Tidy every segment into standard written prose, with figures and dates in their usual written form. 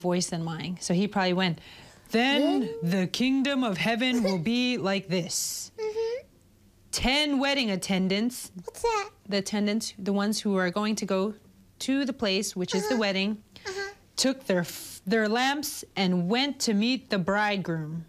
voice than mine. So he probably went, then the kingdom of heaven will be like this. 10 wedding attendants. What's that? The attendants, the ones who are going to go to the place, which is the wedding, took their lamps and went to meet the bridegroom.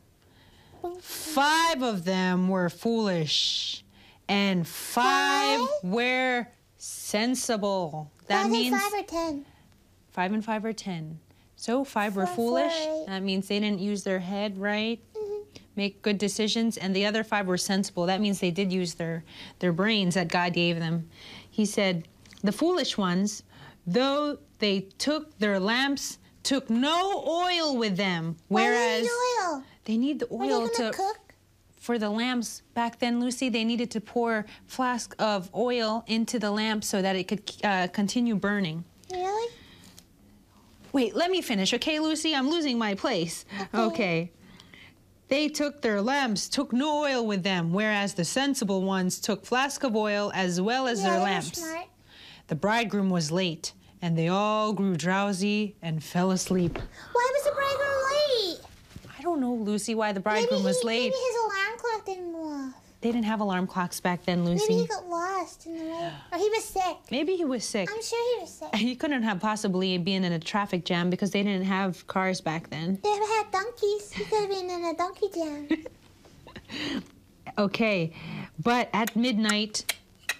5 of them were foolish, and 5 were sensible. That means 5 or 10. 5 and 5 are 10. So 5 were foolish. That means they didn't use their head right, make good decisions, and the other 5 were sensible. That means they did use their brains that God gave them. He said, the foolish ones, though they took their lamps, took no oil with them. Whereas oil? They need the oil to cook? For the lamps. Back then, Lucy, they needed to pour a flask of oil into the lamp so that it could continue burning. Really? Wait, let me finish, okay, Lucy? I'm losing my place. Okay. They took their lamps, took no oil with them, whereas the sensible ones took flask of oil as well as their lamps. Smart. The bridegroom was late, and they all grew drowsy and fell asleep. Why was the bridegroom late? I don't know, Lucy, why the bridegroom was late. Maybe his alarm clock didn't go off. They didn't have alarm clocks back then, Lucy. Maybe he got lost in the road. Or he was sick. Maybe he was sick. I'm sure he was sick. He couldn't have possibly been in a traffic jam because they didn't have cars back then. They had donkeys. He could have been in a donkey jam. Okay, but at midnight,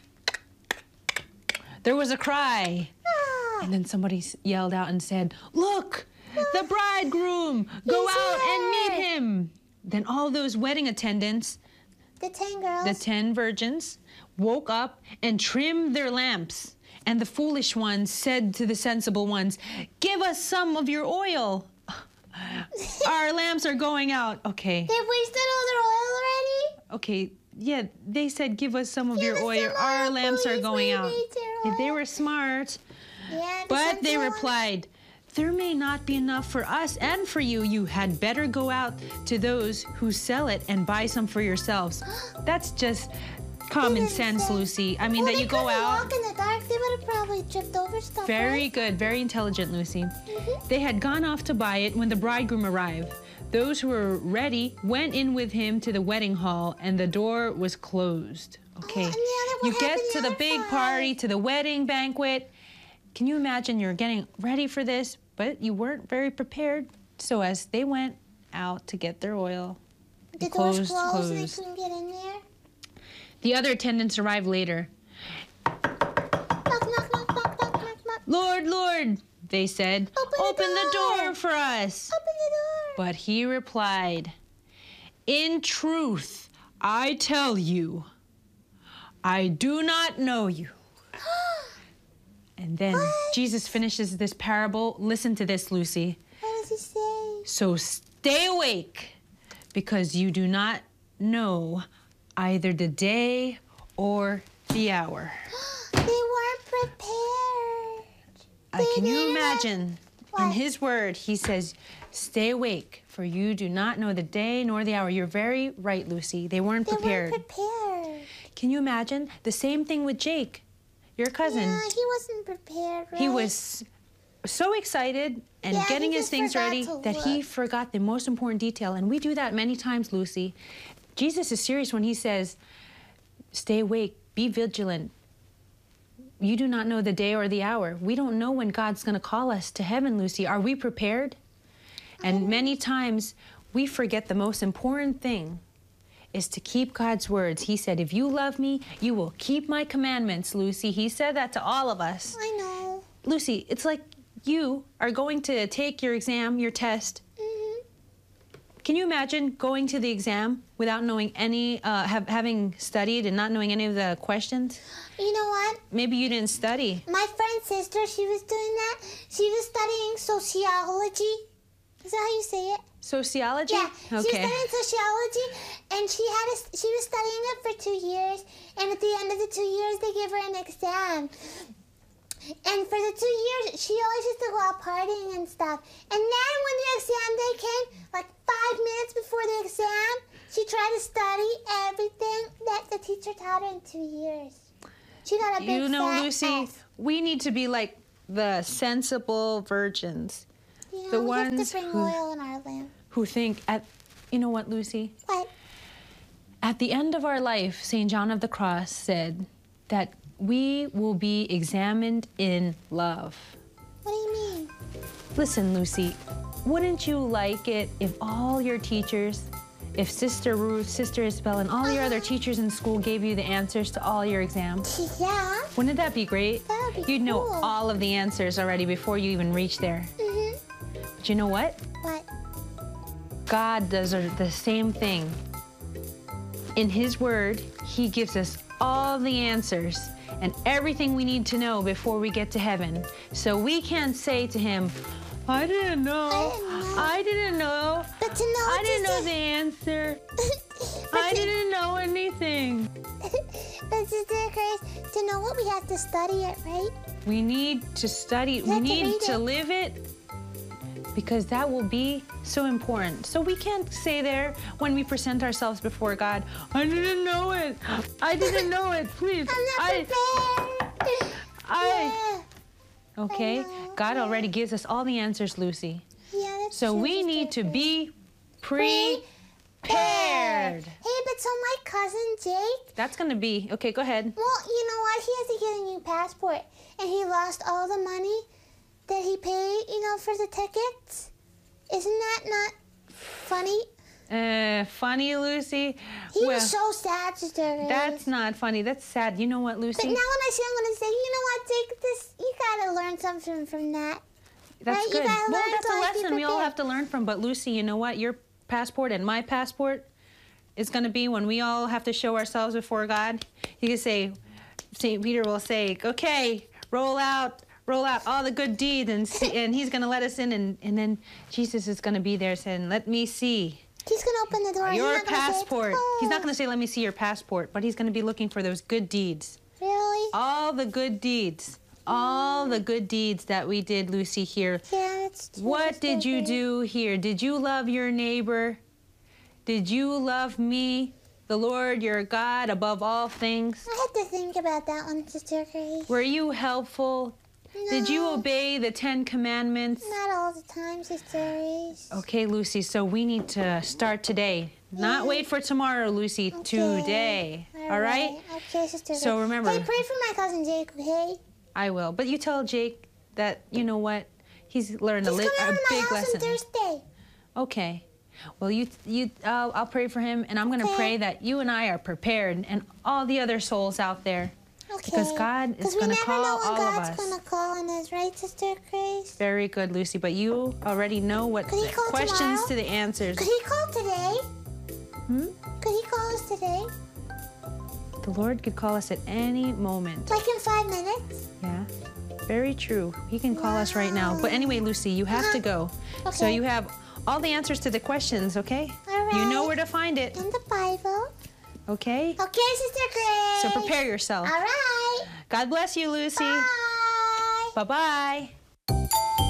there was a cry. And then somebody yelled out and said, look, the bridegroom, go out and meet him. Then all those wedding attendants, the 10 girls, the 10 virgins, woke up and trimmed their lamps. And the foolish ones said to the sensible ones, give us some of your oil. Our lamps are going out. Okay. They wasted all their oil already? Okay, yeah, they said, give us some of your oil. Our lamps are going out. If they were smart. Yeah, but they replied, there may not be enough for us and for you. You had better go out to those who sell it and buy some for yourselves. That's just common sense, Lucy. I mean, that you go out. Walk in the dark. They would have probably tripped over stuff. Very good. Very intelligent, Lucy. They had gone off to buy it when the bridegroom arrived. Those who were ready went in with him to the wedding hall, and the door was closed. Okay. You get to the big party, to the wedding banquet. Can you imagine you're getting ready for this, but you weren't very prepared? So as they went out to get their oil, the doors closed and they couldn't get in there? The other attendants arrived later. Knock, knock, knock, knock, knock, knock, knock. Lord, Lord, they said, open the door for us. Open the door. But he replied, in truth, I tell you, I do not know you. And then Jesus finishes this parable. Listen to this, Lucy. What does he say? So stay awake, because you do not know either the day or the hour. They weren't prepared. Can you imagine? In his word, he says, stay awake, for you do not know the day nor the hour. You're very right, Lucy. They weren't prepared. They weren't prepared. Can you imagine? The same thing with Jake, your cousin. Yeah, he wasn't prepared, right? He was so excited and getting his things ready that he forgot the most important detail. And we do that many times, Lucy. Jesus is serious when he says, stay awake, be vigilant. You do not know the day or the hour. We don't know when God's going to call us to heaven, Lucy. Are we prepared? And many times we forget the most important thing is to keep God's words. He said, if you love me, you will keep my commandments, Lucy. He said that to all of us. I know. Lucy, it's like you are going to take your exam, your test. Can you imagine going to the exam without knowing any, having studied and not knowing any of the questions? You know what? Maybe you didn't study. My friend's sister, she was doing that. She was studying sociology. Is that how you say it? Sociology? Yeah, Okay. she was studying sociology, and she was studying it for 2 years, and at the end of the 2 years, they gave her an exam. And for the 2 years, she always used to go out partying and stuff. And then when the exam day came, like 5 minutes before the exam, she tried to study everything that the teacher taught her in 2 years. She got a big You know, fat Lucy, F. we need to be like the sensible virgins. You know, The we ones have to bring oil in our lamp. who think you know what, Lucy? What? At the end of our life, St. John of the Cross said that we will be examined in love. What do you mean? Listen, Lucy, wouldn't you like it if all your teachers, if Sister Ruth, Sister Isabel, and all your other teachers in school gave you the answers to all your exams? Yeah. Wouldn't that be great? That would be You'd know cool. all of the answers already before you even reach there. Mm-hmm. But you know what? What? God does the same thing. In His Word, He gives us all the answers and everything we need to know before we get to heaven. So we can't say to Him, I didn't know. I didn't know. But to know I didn't know the answer. I didn't know anything. But Sister Grace, to know what we have to study it, right? We need to study. We have to need read to it. live it, because that will be so important. So we can't say there when we present ourselves before God, I didn't know it. I didn't know it. Please. I'm not prepared. Yeah. Okay? I know. God already gives us all the answers, Lucy. Yeah, that's So true, we Sister need to Grace. be prepared. Hey, but so my cousin Jake, That's going to be, okay, go ahead. well, you know what? He has to get a new passport, and he lost all the money that he paid, for the tickets. Isn't that not funny? Funny, Lucy? He Well, was so sad, Sister Grace. that's not funny. That's sad. You know what, But Lucy? now when I see, I'm gonna say, you know what, Jake? You gotta learn something from that. That's right, you good. gotta Well, learn that's to, a like, be lesson we all prepared. have to learn from. But Lucy, you know what? Your passport and my passport is going to be when we all have to show ourselves before God. He can say, St. Peter will say, okay, roll out all the good deeds, and He's going to let us in, and then Jesus is going to be there saying, let me see He's gonna open the door. and your he's not gonna say, "It's passport. He's not closed." going to say, let me see your passport, but He's going to be looking for those good deeds. Really? All the good deeds. All the good deeds that we did, Lucy, here. Yeah, that's true. What Sister did you Grace. do here? Did you love your neighbor? Did you love me, the Lord your God, above all things? I had to think about that one, Sister Grace. Were you helpful? Did you No. obey the 10 Commandments? Not all the time, Sister Grace. Okay, Lucy, so we need to start today. Not Yeah. wait for tomorrow, Lucy. Okay. Today. All right? Okay, Sister So Grace. remember- Hey, pray for my cousin Jake, okay? I will. But you tell Jake that, you know what? He's learned He's a coming over to my big house lesson. on Thursday. Okay. Well, I'll pray for him, and I'm going to Okay. pray that you and I are prepared, and all the other souls out there. Okay. Because God is going to call we never know all when of God's us. gonna call on us, right, Sister Grace? Very good, Lucy. But you already know what Could he the call questions tomorrow? to the answers. Could he call today? Hmm? Could he call us today? The Lord could call us at any moment. Like in 5 minutes? Yeah. Very true. He can call us right now. But anyway, Lucy, you have to go. So Okay. you have all the answers to the questions, okay? All You know right. where to find it, In the Bible. okay? Okay, Sister Grace. So prepare yourself. All right. God bless you, Lucy. Bye. Bye-bye.